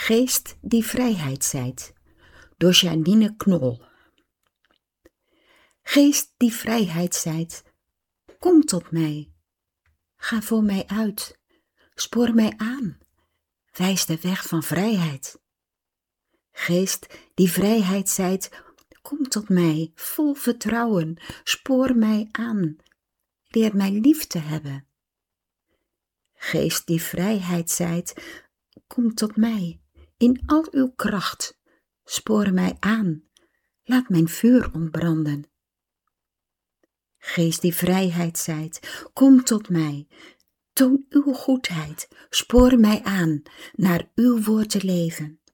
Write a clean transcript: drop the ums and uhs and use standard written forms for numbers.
Geest die vrijheid zijt, door Janine Knol. Geest die vrijheid zijt, kom tot mij. Ga voor mij uit, spoor mij aan, wijs de weg van vrijheid. Geest die vrijheid zijt, kom tot mij, vol vertrouwen, spoor mij aan, leer mij lief te hebben. Geest die vrijheid zijt, kom tot mij, in al uw kracht, spoor mij aan, laat mijn vuur ontbranden. Geest die vrijheid zijt, kom tot mij, toon uw goedheid, spoor mij aan, naar uw woord te leven.